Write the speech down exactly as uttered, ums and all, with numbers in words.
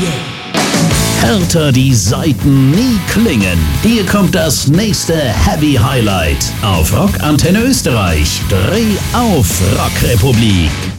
Härter die Saiten nie klingen. Hier kommt das nächste Heavy Highlight auf Rock Antenne Österreich. Dreh auf, Rockrepublik.